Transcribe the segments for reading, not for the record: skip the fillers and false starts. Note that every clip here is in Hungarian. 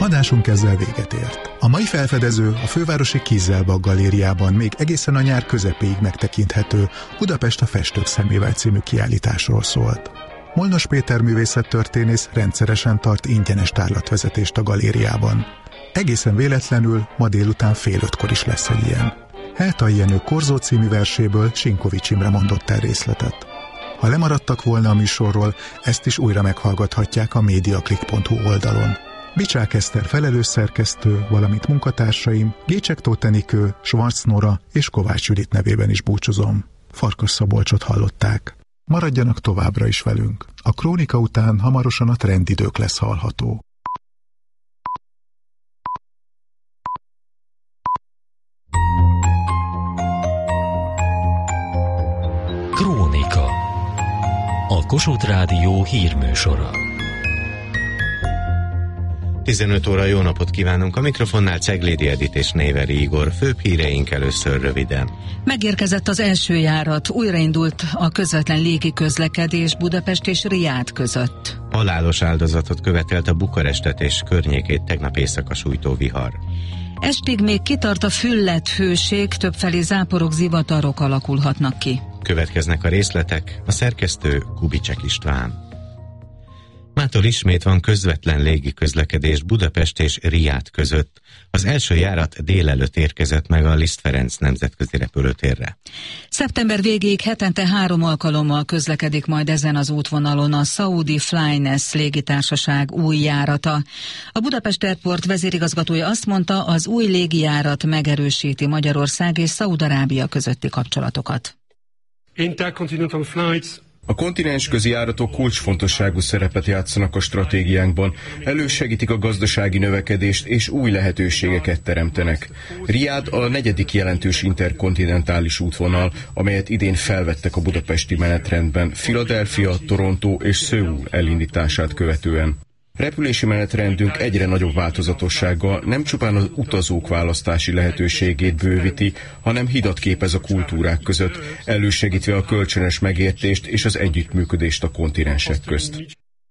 Adásunk ezzel véget ért. A mai felfedező a fővárosi Kizzelbak galériában még egészen a nyár közepéig megtekinthető Budapest a festők szemével című kiállításról szólt. Molnos Péter művészettörténész rendszeresen tart ingyenes tárlatvezetést a galériában. Egészen véletlenül ma délután 4:30 is lesz egy ilyen. Heltai Jenő Korzó című verséből Sinkovics Imre mondott el részletet. Ha lemaradtak volna a műsorról, ezt is újra meghallgathatják a mediaclick.hu oldalon. Bicsák Eszter felelős szerkesztő, valamint munkatársaim Gécsek Tóth Enikő, Schwarz Nora és Kovács Judit nevében is búcsúzom. Farkas Szabolcsot hallották. Maradjanak továbbra is velünk. A krónika után hamarosan a trendidők lesz hallható. Krónika. A Kossuth Rádió hírműsora. 15 óra, jó napot kívánunk! A mikrofonnál Ceglédi Edit és Néveri Igor. Főbb híreink először röviden. Megérkezett az első járat, újraindult a közvetlen légi közlekedés Budapest és Riád között. Halálos áldozatot követelt a Bukarestet és környékét tegnap éjszaka sújtó vihar. Estig még kitart a füllett hőség, többfelé záporok, zivatarok alakulhatnak ki. Következnek a részletek, a szerkesztő Kubicsek István. Mától ismét van közvetlen légi közlekedés Budapest és Riád között. Az első járat délelőtt érkezett meg a Liszt Ferenc nemzetközi repülőtérre. Szeptember végéig hetente 3 alkalommal közlekedik majd ezen az útvonalon a Saudi Flyness légitársaság új járata. A Budapest Airport vezérigazgatója azt mondta, az új légijárat megerősíti Magyarország és Szaúd-Arábia közötti kapcsolatokat. Intercontinental flights. A kontinensközi járatok kulcsfontosságú szerepet játszanak a stratégiánkban, elősegítik a gazdasági növekedést és új lehetőségeket teremtenek. Riád a 4. jelentős interkontinentális útvonal, amelyet idén felvettek a budapesti menetrendben, Philadelphia, Toronto és Szöul elindítását követően. Repülési menetrendünk egyre nagyobb változatossággal nem csupán az utazók választási lehetőségét bővíti, hanem hidat képez a kultúrák között, elősegítve a kölcsönös megértést és az együttműködést a kontinensek közt.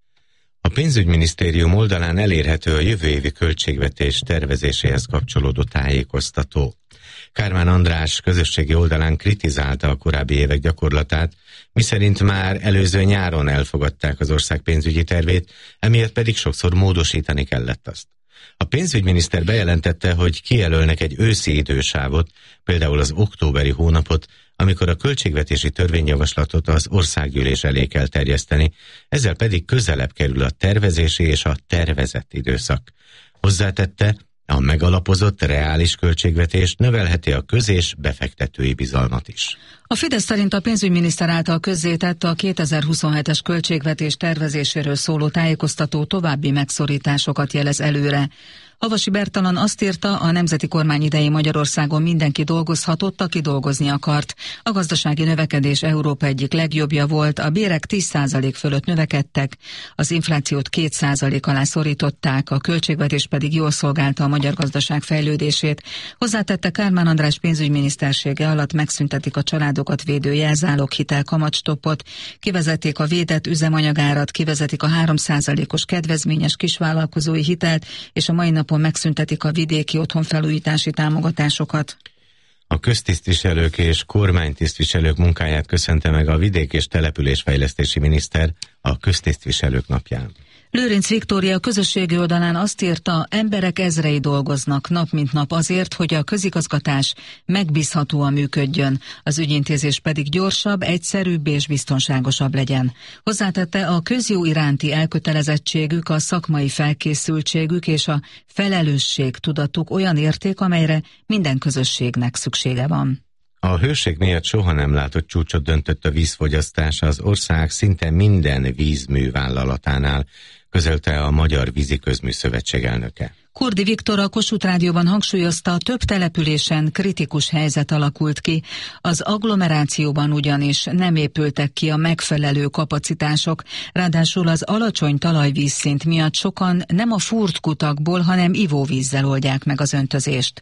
A pénzügyminisztérium oldalán elérhető a jövő évi költségvetés tervezéséhez kapcsolódó tájékoztató. Kármán András közösségi oldalán kritizálta a korábbi évek gyakorlatát, miszerint már előző nyáron elfogadták az ország pénzügyi tervét, emiatt pedig sokszor módosítani kellett azt. A pénzügyminiszter bejelentette, hogy kijelölnek egy őszi idősávot, például az októberi hónapot, amikor a költségvetési törvényjavaslatot az országgyűlés elé kell terjeszteni, ezzel pedig közelebb kerül a tervezési és a tervezett időszak. Hozzátette, a megalapozott, reális költségvetés növelheti a és befektetői bizalmat is. A Fidesz szerint a pénzügyminiszter által közzétett a 2027-es költségvetés tervezéséről szóló tájékoztató további megszorításokat jelez előre. Havasi Bertalan azt írta, a nemzeti kormány idején Magyarországon mindenki dolgozhatott, aki dolgozni akart. A gazdasági növekedés Európa egyik legjobbja volt, a bérek 10% fölött növekedtek, az inflációt 2% alá szorították, a költségvetés pedig jól szolgálta a magyar gazdaság fejlődését. Hozzátette, Kármán András pénzügyminisztersége alatt megszüntetik a családokat védő jelzáloghitel kamatstoppot, kivezették a védett üzemanyagárat, kivezetik a 3%-os kedvezményes kisvállalkozói hitelt, és a mai napon megszüntetik a vidéki otthonfelújítási támogatásokat. A köztisztviselők és kormánytisztviselők munkáját köszönte meg a vidék- és településfejlesztési miniszter a köztisztviselők napján. Lőrinc Viktória közösségi oldalán azt írta, emberek ezrei dolgoznak nap mint nap azért, hogy a közigazgatás megbízhatóan működjön, az ügyintézés pedig gyorsabb, egyszerűbb és biztonságosabb legyen. Hozzátette, a közjó iránti elkötelezettségük, a szakmai felkészültségük és a felelősség tudatuk olyan érték, amelyre minden közösségnek szüksége van. A hőség miatt soha nem látott csúcsot döntött a vízfogyasztás az ország szinte minden vízmű vállalatánál, közölte a Magyar Vízi Közműszövetség elnöke. Kurdi Viktor a Kossuth Rádióban hangsúlyozta, több településen kritikus helyzet alakult ki. Az agglomerációban ugyanis nem épültek ki a megfelelő kapacitások, ráadásul az alacsony talajvízszint miatt sokan nem a fúrt kutakból, hanem ivóvízzel oldják meg az öntözést.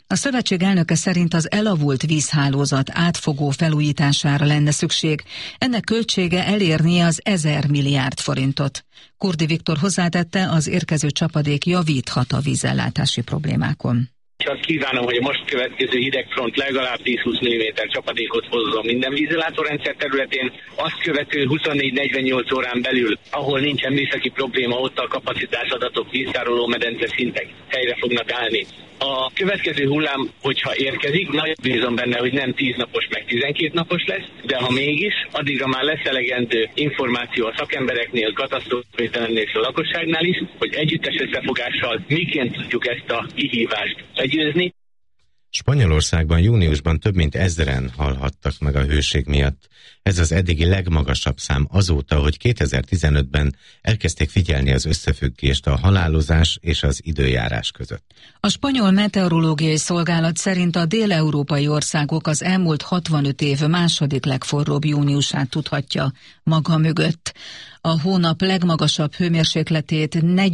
A szövetség elnöke szerint az elavult vízhálózat átfogó felújítására lenne szükség. Ennek költsége elérnie az 1000 milliárd forintot. Kurdi Viktor hozzátette, az érkező csapadék javíthat a vízellátási problémákon. Csak kívánom, hogy a most következő hidegfront legalább 10-20 mm csapadékot hozzon minden vízellátórendszer területén. Azt követő 24-48 órán belül, ahol nincsen műszaki probléma, ott a kapacitásadatok, víztároló medence szintek helyre fognak állni. A következő hullám, hogyha érkezik, nagyon bízom benne, hogy nem 10 napos, meg 12 napos lesz, de ha mégis, addigra már lesz elegendő információ a szakembereknél, katasztrófavédelemnél és a lakosságnál is, hogy együttes összefogással miként tudjuk ezt a kihívást legyőzni. Spanyolországban júniusban több mint 1000-en halhattak meg a hőség miatt. Ez az eddigi legmagasabb szám azóta, hogy 2015-ben elkezdték figyelni az összefüggést a halálozás és az időjárás között. A spanyol meteorológiai szolgálat szerint a dél-európai országok az elmúlt 65 év második legforróbb júniusát tudhatja maga mögött. A hónap legmagasabb hőmérsékletét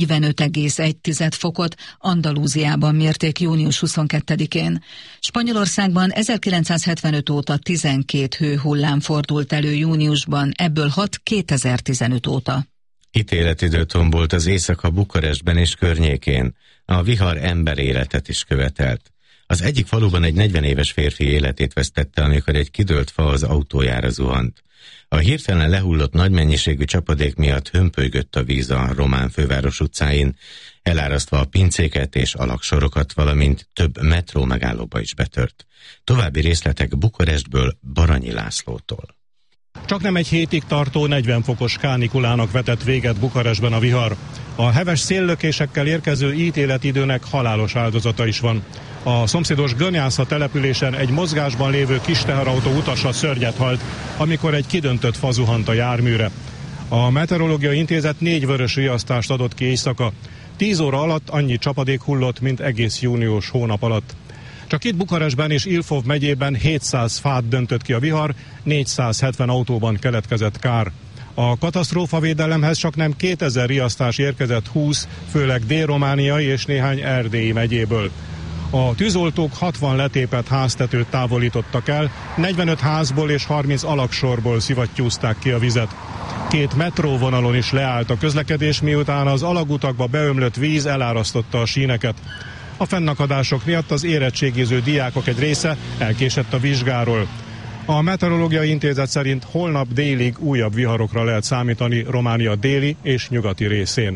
45,1 fokot Andalúziában mérték június 22-én. Spanyolországban 1975 óta 12 hőhullám fordult elő júniusban, ebből 6 2015 óta. Ítéletidő tombolt az éjszaka Bukarestben és környékén. A vihar emberéletet is követelt. Az egyik faluban egy 40 éves férfi életét vesztette, amikor egy kidőlt fa az autójára zuhant. A hirtelen lehullott nagy mennyiségű csapadék miatt hömpölygött a víz a román főváros utcáin, elárasztva a pincéket és alaksorokat, valamint több metró megállóba is betört. További részletek Bukarestből, Baranyi Lászlótól. Csaknem egy hétig tartó 40 fokos kánikulának vetett véget Bukarestben a vihar. A heves széllökésekkel érkező ítéletidőnek halálos áldozata is van. A szomszédos Gönyásza településen egy mozgásban lévő kis teherautó utasa szörnyet halt, amikor egy kidöntött fa zuhant a járműre. A Meteorológiai Intézet 4 vörös riasztást adott ki éjszaka. 10 óra alatt annyi csapadék hullott, mint egész június hónap alatt. Csak itt Bukarestben és Ilfov megyében 700 fát döntött ki a vihar, 470 autóban keletkezett kár. A katasztrófavédelemhez csaknem 2000 riasztás érkezett 20, főleg dél-romániai és néhány erdélyi megyéből. A tűzoltók 60 letépett háztetőt távolítottak el, 45 házból és 30 alagsorból szivattyúzták ki a vizet. 2 metróvonalon is leállt a közlekedés, miután az alagutakba beömlött víz elárasztotta a síneket. A fennakadások miatt az érettségiző diákok egy része elkésett a vizsgáról. A Meteorológiai Intézet szerint holnap délig újabb viharokra lehet számítani Románia déli és nyugati részén.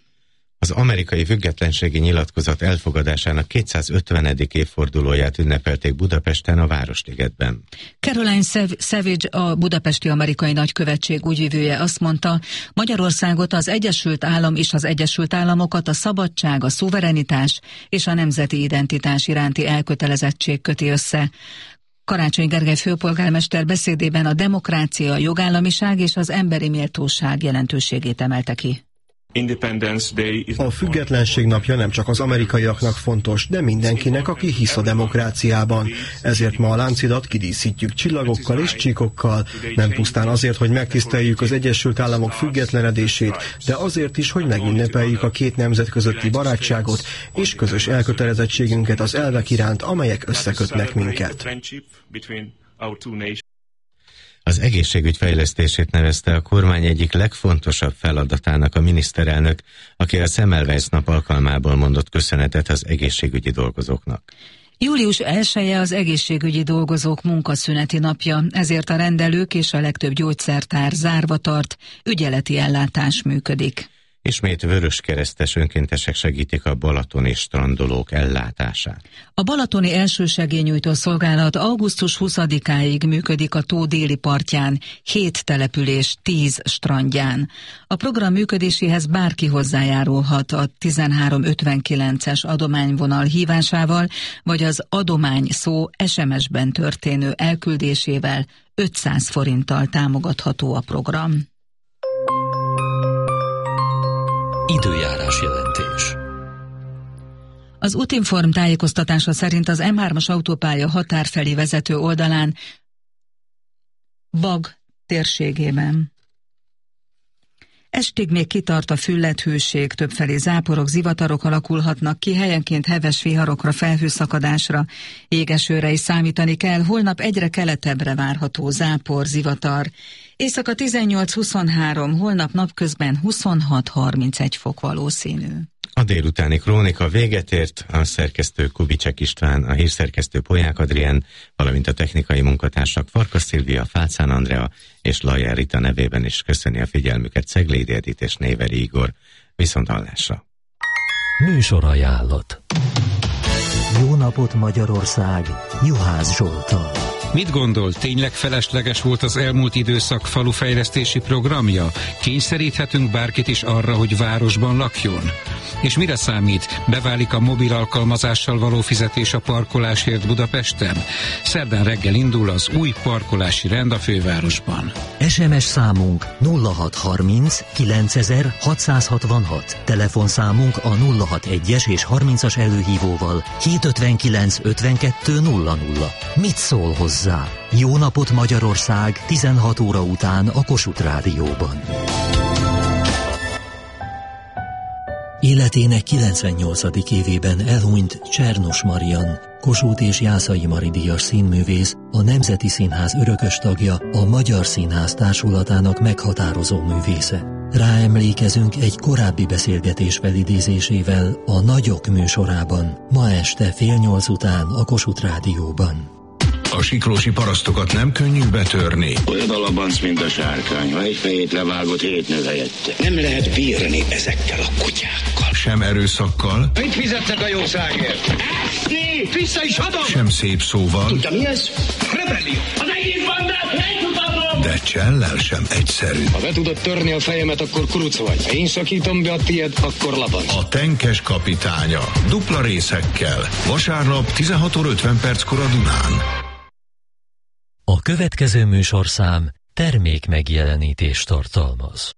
Az amerikai függetlenségi nyilatkozat elfogadásának 250. évfordulóját ünnepelték Budapesten, a Városligetben. Caroline Savage, a budapesti amerikai nagykövetség ügyvivője azt mondta, Magyarországot az Egyesült Állam és az Egyesült Államokat a szabadság, a szuverenitás és a nemzeti identitás iránti elkötelezettség köti össze. Karácsony Gergely főpolgármester beszédében a demokrácia, a jogállamiság és az emberi méltóság jelentőségét emelte ki. A függetlenség napja nem csak az amerikaiaknak fontos, de mindenkinek, aki hisz a demokráciában. Ezért ma a Láncidat kidíszítjük csillagokkal és csíkokkal, nem pusztán azért, hogy megtiszteljük az Egyesült Államok függetlenedését, de azért is, hogy megünnepeljük a két nemzet közötti barátságot és közös elkötelezettségünket az elvek iránt, amelyek összekötnek minket. Az egészségügy fejlesztését nevezte a kormány egyik legfontosabb feladatának a miniszterelnök, aki a Semmelweis nap alkalmából mondott köszönetet az egészségügyi dolgozóknak. Július 1-e az egészségügyi dolgozók munkaszüneti napja, ezért a rendelők és a legtöbb gyógyszertár zárva tart, ügyeleti ellátás működik. Ismét vöröskeresztes önkéntesek segítik a balatoni strandolók ellátását. A balatoni elsősegélynyújtó szolgálat augusztus 20-áig működik a tó déli partján, 7 település 10 strandján. A program működéséhez bárki hozzájárulhat a 1359-es adományvonal hívásával, vagy az adomány szó SMS-ben történő elküldésével. 500 forinttal támogatható a program. Időjárás jelentés. Az Útinform tájékoztatása szerint az M3-as autópálya határ felé vezető oldalán Bag térségében Estig még kitart a fülledhőség, többfelé záporok, zivatarok alakulhatnak ki, helyenként heves viharokra, felhőszakadásra, égesőre is számítani kell, holnap egyre keletebbre várható zápor, zivatar. Éjszaka 18-23, holnap napközben 26-31 fok valószínű. A délutáni krónika véget ért, a szerkesztő Kubicek István, a hírszerkesztő Polyák Adrien, valamint a technikai munkatársak Farkas Szilvia, Fácán Andrea és Lajer Rita nevében is köszöni a figyelmüket Ceglédi Edit és Néveri Igor. Viszont hallásra! Műsorajánlat. Jó napot Magyarország! Juhász Zsoltal. Mit gondol, tényleg felesleges volt az elmúlt időszak falufejlesztési programja? Kényszeríthetünk bárkit is arra, hogy városban lakjon? És mire számít? Beválik a mobil alkalmazással való fizetés a parkolásért Budapesten? Szerdán reggel indul az új parkolási rend a fővárosban. SMS számunk 0630 9666. Telefonszámunk a 061-es és 30-as előhívóval 759 52 00. Mit szól hozzá? Jó napot Magyarország 16 óra után a Kossuth Rádióban. Életének 98. évében elhunyt Csernos Marian, Kossuth és Jászai Mari díjas színművész, a Nemzeti Színház örökös tagja, a Magyar Színház Társulatának meghatározó művésze. Ráemlékezünk egy korábbi beszélgetés felidézésével a Nagyok műsorában, ma este 7:30 után a Kossuth Rádióban. A siklósi parasztokat nem könnyű betörni. Olyan a labanc, mint a sárkány, ha egy fejét levágott, 7 nő helyette. Nem lehet bírni ezekkel a kutyákkal. Sem erőszakkal. Mit fizetnek a jószágért? Eszti! Vissza is adom! Sem szép szóval. Tudja mi ez? Rebellió! Az egész bandát megtudhatom! De csellel sem egyszerű. Ha be tudod törni a fejemet, akkor kuruc vagy. Ha én szakítom be a tiéd, akkor labanc. A Tenkes kapitánya. Dupla részekkel. Vasárnap 16:50 a Dunán. A következő műsorszám termék megjelenítést tartalmaz.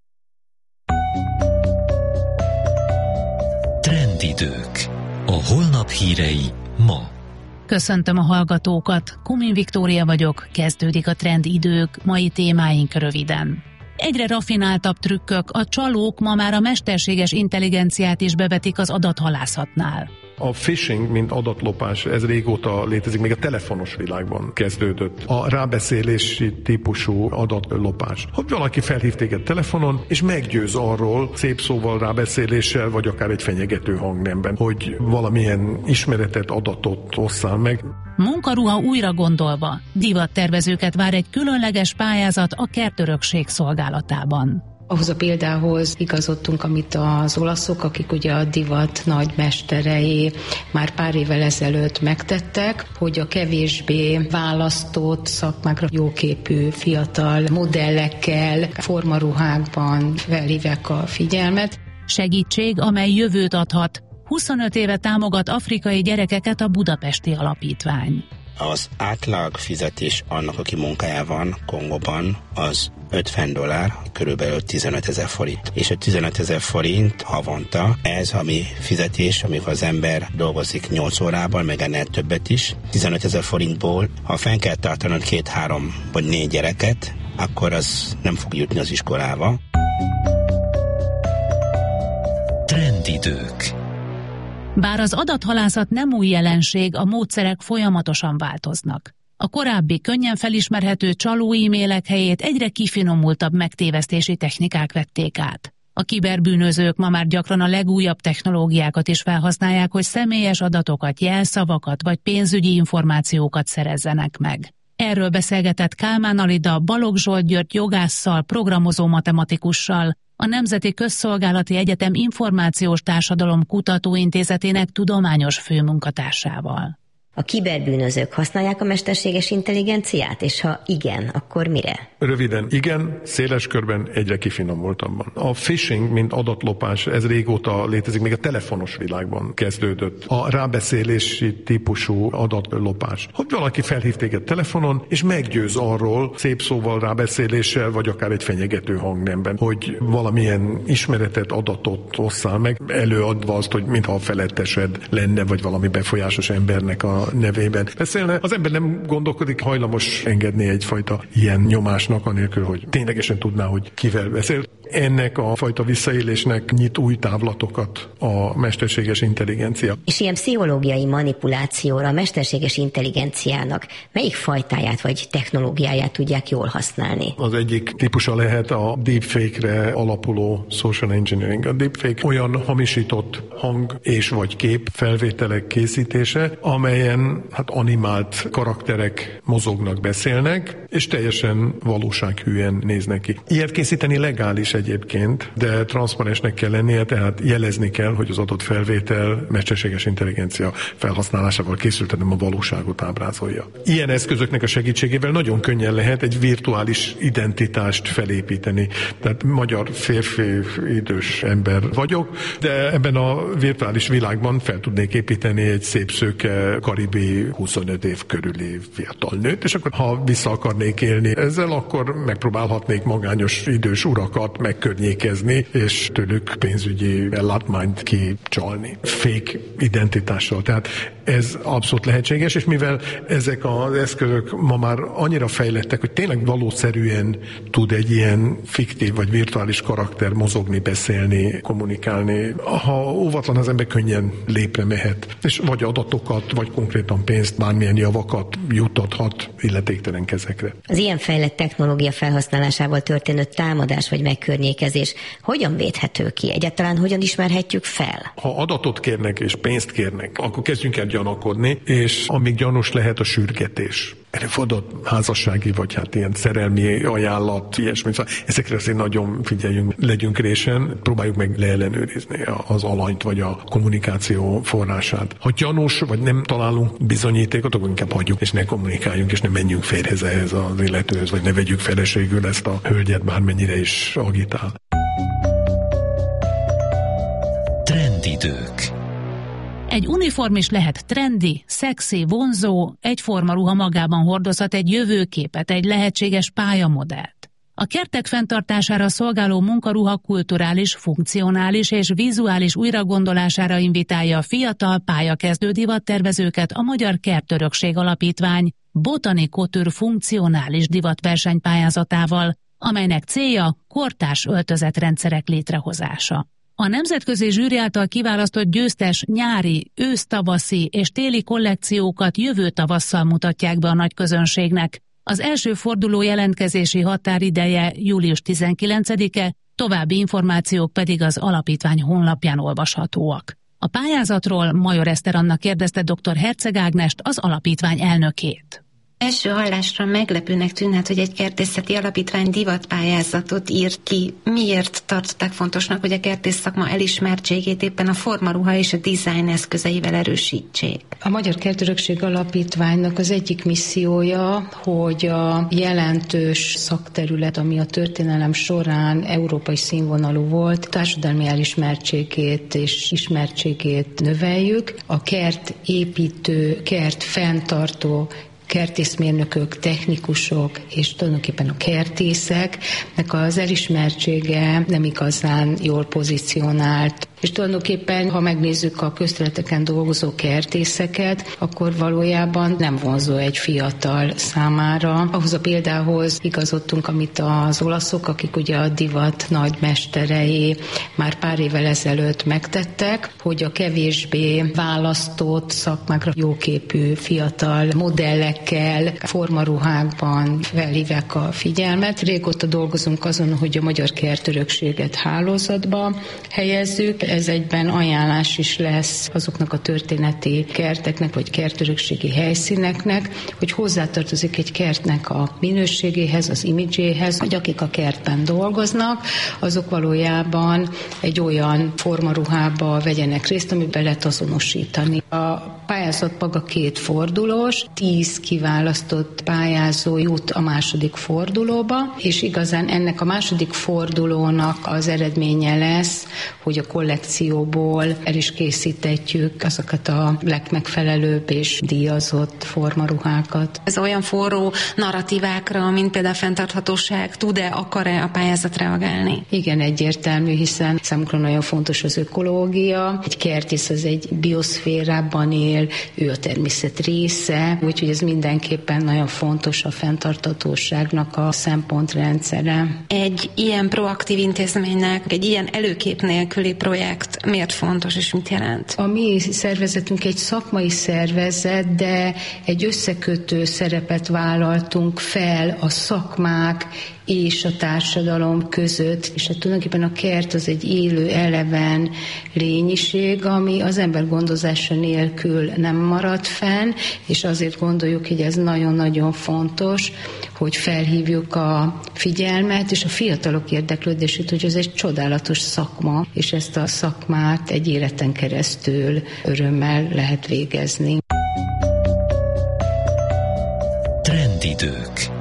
Trendidők. A holnap hírei ma. Köszöntöm a hallgatókat, Kumin Viktória vagyok, kezdődik a Trendidők, mai témáink röviden. Egyre rafináltabb trükkök, a csalók ma már a mesterséges intelligenciát is bevetik az adathalászatnál. A phishing, mint adatlopás, ez régóta létezik, még a telefonos világban kezdődött. A rábeszélési típusú adatlopás. Hogy valaki felhív téged telefonon, és meggyőz arról, szép szóval, rábeszéléssel, vagy akár egy fenyegető hangnemben, hogy valamilyen ismeretet, adatot osszál meg. Munkaruha újra gondolva, divattervezőket vár egy különleges pályázat a kertörökség szolgálatában. Ahhoz a példához igazodtunk, amit az olaszok, akik ugye a divat nagymesterei már pár évvel ezelőtt megtettek, hogy a kevésbé választott szakmákra jóképű fiatal modellekkel, formaruhákban felhívják a figyelmet. Segítség, amely jövőt adhat. 25 éve támogat afrikai gyerekeket a Budapesti Alapítvány. Az átlag fizetés annak, aki munkája van Kongóban, az $50, körülbelül 15 000 forint. És a 15 000 forint havonta, ez a mi fizetés, amikor az ember dolgozik 8 órában, meg ennél többet is. 15 000 forintból, ha fenn kell tartanod 2, 3 vagy 4 gyereket, akkor az nem fog jutni az iskolába. Trendidők. Bár az adathalászat nem új jelenség, a módszerek folyamatosan változnak. A korábbi, könnyen felismerhető csaló e-mailek helyét egyre kifinomultabb megtévesztési technikák vették át. A kiberbűnözők ma már gyakran a legújabb technológiákat is felhasználják, hogy személyes adatokat, jelszavakat vagy pénzügyi információkat szerezzenek meg. Erről beszélgetett Kálmán Alida, Balogh Zsolt György jogásszal, programozó matematikussal, a Nemzeti Közszolgálati Egyetem Információs Társadalom Kutatóintézetének tudományos főmunkatársával. A kiberbűnözők használják a mesterséges intelligenciát, és ha igen, akkor mire? Röviden igen, széles körben egyre kifinomultabban. A phishing, mint adatlopás, ez régóta létezik, még a telefonos világban kezdődött. A rábeszélési típusú adatlopás. Hogy valaki felhív téged telefonon, és meggyőz arról, szép szóval, rábeszéléssel, vagy akár egy fenyegető hangnemben, hogy valamilyen ismeretet, adatot osszál meg, előadva azt, hogy mintha a felettesed lenne, vagy valami befolyásos embernek a nevében beszélne. Az ember nem gondolkodik, hajlamos engedni egyfajta ilyen nyomásnak, anélkül, hogy ténylegesen tudná, hogy kivel beszél. Ennek a fajta visszaélésnek nyit új távlatokat a mesterséges intelligencia. És ilyen pszichológiai manipulációra a mesterséges intelligenciának melyik fajtáját vagy technológiáját tudják jól használni? Az egyik típusa lehet a deepfake-re alapuló social engineering. A deepfake olyan hamisított hang és vagy kép felvételek készítése, amelyen animált karakterek mozognak, beszélnek, és teljesen valósághűen néznek ki. Ilyet készíteni legális egyébként, de transzparensnek kell lennie, tehát jelezni kell, hogy az adott felvétel mesterséges intelligencia felhasználásával készült, nem a valóságot ábrázolja. Ilyen eszközöknek a segítségével nagyon könnyen lehet egy virtuális identitást felépíteni. Tehát magyar férfi idős ember vagyok, de ebben a virtuális világban fel tudnék építeni egy szép szőke, karibi 25 év körüli fiatal nőt, és akkor ha vissza akarnék élni ezzel, akkor megpróbálhatnék magányos idős urakat megkörnyékezni, és tőlük pénzügyi ellátmányt kicsalni. Fake identitással. Tehát ez abszolút lehetséges, és mivel ezek az eszközök ma már annyira fejlettek, hogy tényleg valószerűen tud egy ilyen fiktív vagy virtuális karakter mozogni, beszélni, kommunikálni, ha óvatlan az ember könnyen lépre mehet, és vagy adatokat, vagy konkrétan pénzt, bármilyen javakat juttathat illetéktelen kezekre. Az ilyen fejlett technológia felhasználásával történő támadás vagy megkörnyékezés hogyan védhető ki? Egyáltalán hogyan ismerhetjük fel? Ha adatot kérnek és pénzt kérnek, akkor kezdjünk el gyanakodni, és amíg gyanús lehet a sürgetés. Előfordult házassági, vagy ilyen szerelmi ajánlat, ilyesmi. Ezekre azért nagyon figyeljünk, legyünk résen, próbáljuk meg leellenőrizni az alanyt, vagy a kommunikáció forrását. Ha gyanús, vagy nem találunk bizonyítékot, akkor inkább hagyjuk, és ne kommunikáljunk, és ne menjünk férjhez ehhez az illetőhöz, vagy ne vegyük feleségül ezt a hölgyet, bármennyire is agitál. Trendidők. Egy uniform is lehet trendi, szexi, vonzó, egyforma ruha magában hordozhat egy jövőképet, egy lehetséges pályamodellt. A kertek fenntartására szolgáló munkaruha kulturális, funkcionális és vizuális újragondolására invitálja a fiatal pályakezdő divattervezőket a Magyar Kertörökség Alapítvány Botani Couture funkcionális divatversenypályázatával, amelynek célja kortárs öltözetrendszerek létrehozása. A nemzetközi zsűri által kiválasztott győztes nyári, ősz-tavaszi és téli kollekciókat jövő tavasszal mutatják be a nagyközönségnek. Az első forduló jelentkezési határideje július 19-e, további információk pedig az alapítvány honlapján olvashatóak. A pályázatról Major Eszter Anna kérdezte dr. Herceg Ágnest, az alapítvány elnökét. Első hallásra meglepőnek tűnhet, hogy egy kertészeti alapítvány divatpályázatot írt ki. Miért tartották fontosnak, hogy a kertész szakma elismertségét éppen a formaruha és a design eszközeivel erősítsék? A Magyar Kertörökség Alapítványnak az egyik missziója, hogy a jelentős szakterület, ami a történelem során európai színvonalú volt, társadalmi elismertségét és ismertségét növeljük. A kertépítő, kert fenntartó kertészmérnökök, technikusok és tulajdonképpen a kertészeknek az elismertsége nem igazán jól pozícionált. És tulajdonképpen, ha megnézzük a közterületeken dolgozó kertészeket, akkor valójában nem vonzó egy fiatal számára. Ahhoz a példához igazodtunk, amit az olaszok, akik ugye a divat nagymesterei már pár évvel ezelőtt megtettek, hogy a kevésbé választott szakmákra jóképű fiatal modellekkel, formaruhákban felhívják a figyelmet. Régóta dolgozunk azon, hogy a magyar kertörökséget hálózatba helyezzük. Ez egyben ajánlás is lesz azoknak a történeti kerteknek, vagy kertörökségi helyszíneknek, hogy hozzátartozik egy kertnek a minőségéhez, az imidzséhez, hogy akik a kertben dolgoznak, azok valójában egy olyan formaruhába vegyenek részt, amiben lehet azonosítani. A pályázat maga 2 fordulós, 10 kiválasztott pályázó jut a második fordulóba, és igazán ennek a második fordulónak az eredménye lesz, hogy a kollektív kollekcióból el is készítetjük azokat a legmegfelelőbb és díjazott formaruhákat. Ez olyan forró narratívákra, mint például a fenntarthatóság, akar-e a pályázat reagálni? Igen, egyértelmű, hiszen számunkra nagyon fontos az ökológia. Egy kertész az egy bioszférában él, ő a természet része, úgyhogy ez mindenképpen nagyon fontos a fenntarthatóságnak a szempontrendszere. Egy ilyen proaktív intézménynek, egy ilyen előkép nélküli projekt miért fontos és mit jelent? A mi szervezetünk egy szakmai szervezet, de egy összekötő szerepet vállaltunk fel a szakmák és a társadalom között, és tulajdonképpen a kert az egy élő, eleven lényiség, ami az ember gondozása nélkül nem marad fenn, és azért gondoljuk, hogy ez nagyon-nagyon fontos, hogy felhívjuk a figyelmet és a fiatalok érdeklődését, hogy ez egy csodálatos szakma, és ezt a szakmát egy életen keresztül örömmel lehet végezni. Trendidők.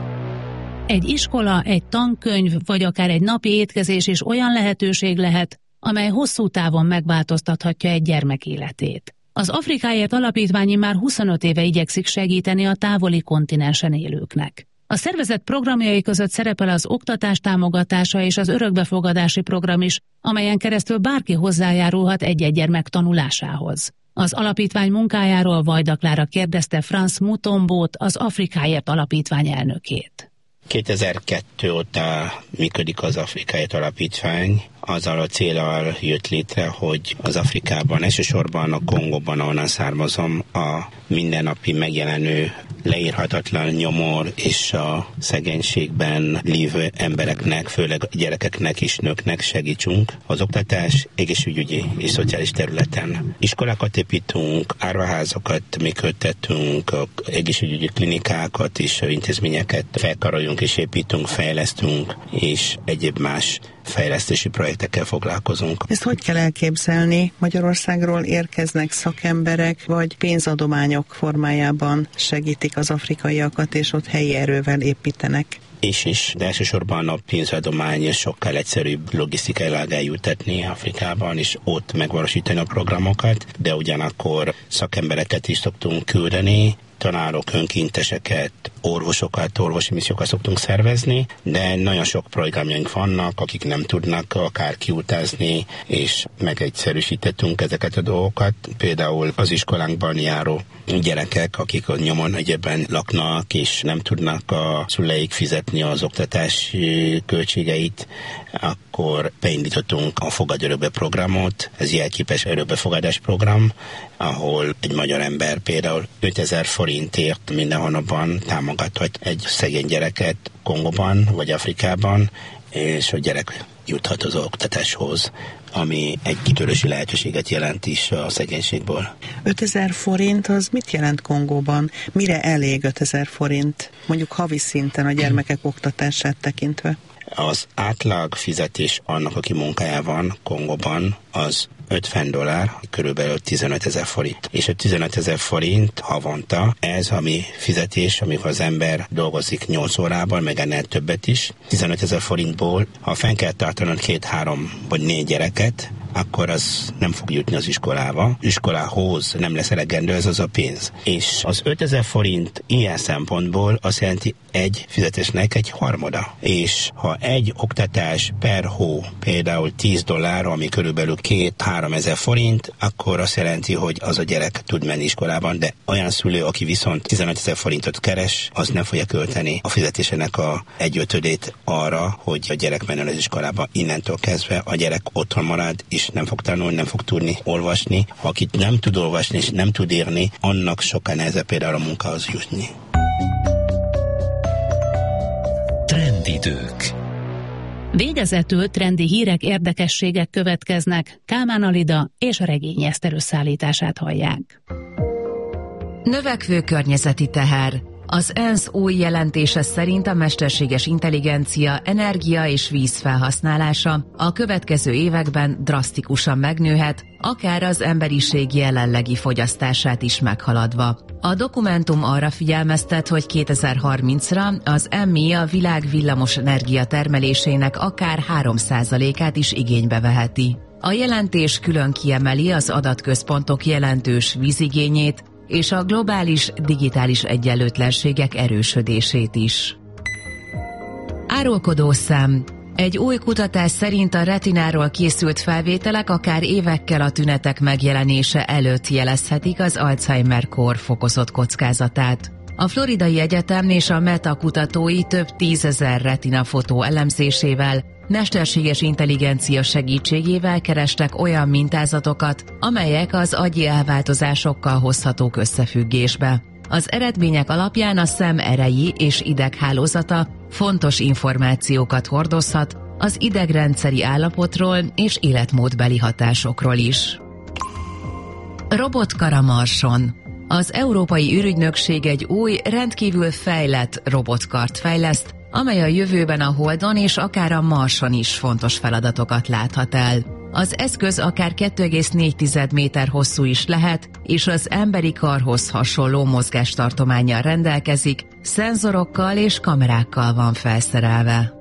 Egy iskola, egy tankönyv, vagy akár egy napi étkezés is olyan lehetőség lehet, amely hosszú távon megváltoztathatja egy gyermek életét. Az Afrikáért Alapítvány már 25 éve igyekszik segíteni a távoli kontinensen élőknek. A szervezet programjai között szerepel az oktatás támogatása és az örökbefogadási program is, amelyen keresztül bárki hozzájárulhat egy-egy gyermek tanulásához. Az alapítvány munkájáról Vajda Klára kérdezte Frans Mutombót, az Afrikáért Alapítvány elnökét. 2002 óta működik az Afrikáért Alapítvány, azzal a céllal jött létre, hogy az Afrikában, elsősorban a Kongóban, ahonnan származom, a mindennapi megjelenő leírhatatlan nyomor és a szegénységben lévő embereknek, főleg gyerekeknek és nőknek segítsünk az oktatás, egészségügyi és szociális területen. Iskolákat építünk, árvaházakat működtetünk, egészségügyi klinikákat és intézményeket felkarolunk és építünk, fejlesztünk, és egyéb más fejlesztési projektekkel foglalkozunk. Ezt hogy kell elképzelni? Magyarországról érkeznek szakemberek, vagy pénzadományok formájában segítik az afrikaiakat, és ott helyi erővel építenek? És, de elsősorban a pénzadomány sokkal egyszerűbb logisztikailag eljutatni Afrikában, és ott megvalósítani a programokat, de ugyanakkor szakembereket is szoktunk küldeni, tanárok, önkénteseket, orvosokat, orvosi missziókat szoktunk szervezni, de nagyon sok programjaink vannak, akik nem tudnak akár kiutazni, és megegyszerűsítettünk ezeket a dolgokat. Például az iskolánkban járó gyerekek, akik a nyomon egyébben laknak, és nem tudnak a szüleik fizetni az oktatási költségeit, akkor beindítottunk a Fogad Örökbe programot, ez jelképes örökbefogadás program, ahol egy magyar ember például 5000 forintért minden hónapban támogathat egy szegény gyereket Kongóban vagy Afrikában, és a gyerek juthat az oktatáshoz, ami egy kitörési lehetőséget jelent is a szegénységből. 5000 forint az mit jelent Kongóban? Mire elég 5000 forint, mondjuk havi szinten a gyermekek oktatását tekintve? Az átlag fizetés annak, aki munkája van Kongóban, az $50, körülbelül 15 000 forint. És a 15 000 forint havonta, ez a mi fizetés, amikor az ember dolgozik 8 órában, meg ennél többet is. 15 000 forintból, ha fenn kell tartanod 2, 3 vagy 4 gyereket, akkor az nem fog jutni az iskolába. Iskolához nem lesz elegendő ez az a pénz. És az 5000 forint ilyen szempontból azt jelenti egy fizetésnek egy harmada. És ha egy oktatás per hó például $10, ami körülbelül 2-3 ezer forint, akkor azt jelenti, hogy az a gyerek tud menni iskolában, de olyan szülő, aki viszont 15 000 forintot keres, az nem fogja költeni a fizetésének a 1/5 arra, hogy a gyerek menjen az iskolába. Innentől kezdve a gyerek otthon marad, és nem fog tanulni, nem fog tudni olvasni. Ha akit nem tud olvasni és nem tud írni, annak sokkal nehezebb például a munkához jutni. Trendidők. Végezetül trendi hírek, érdekességek következnek. Kálmán Alida és a Regényi Eszter összeállítását hallják. Növekvő környezeti teher, Az ENSZ új jelentése szerint a mesterséges intelligencia energia és víz felhasználása a következő években drasztikusan megnőhet, akár az emberiség jelenlegi fogyasztását is meghaladva. A dokumentum arra figyelmeztet, hogy 2030-ra az MI a világ villamos energia termelésének akár 3%-át is igénybe veheti. A jelentés külön kiemeli az adatközpontok jelentős vízigényét és a globális digitális egyenlőtlenségek erősödését is. Árulkodó szem. Egy új kutatás szerint a retináról készült felvételek akár évekkel a tünetek megjelenése előtt jelezhetik az Alzheimer-kór fokozott kockázatát. A Floridai Egyetem és a Meta kutatói több 10 000 retina fotó elemzésével, mesterséges intelligencia segítségével kerestek olyan mintázatokat, amelyek az agyi elváltozásokkal hozhatók összefüggésbe. Az eredmények alapján a szem ereji és ideghálózata fontos információkat hordozhat az idegrendszeri állapotról és életmódbeli hatásokról is. Robotkar a Marson. Az Európai űrügynökség egy új, rendkívül fejlett robotkart fejleszt, amely a jövőben a Holdon és akár a Marson is fontos feladatokat láthat el. Az eszköz akár 2,4 méter hosszú is lehet, és az emberi karhoz hasonló mozgástartománnyal rendelkezik, szenzorokkal és kamerákkal van felszerelve.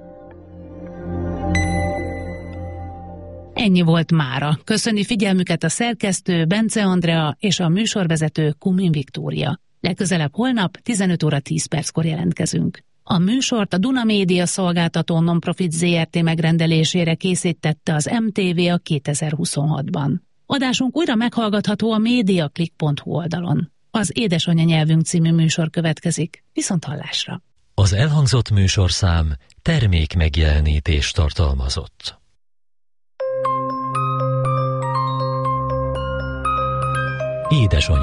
Ennyi volt mára. Köszöni figyelmüket a szerkesztő Bence Andrea és a műsorvezető Kumin Viktória. Legközelebb holnap 15 óra 10 perckor jelentkezünk. A műsort a Duna Média szolgáltató Nonprofit Zrt. Megrendelésére készítette az MTV a 2026-ban. Adásunk újra meghallgatható a mediaclick.hu oldalon. Az Édesanyanyelvünk című műsor következik. Viszonthallásra! Az elhangzott műsorszám termék megjelenítést tartalmazott. Édesanyja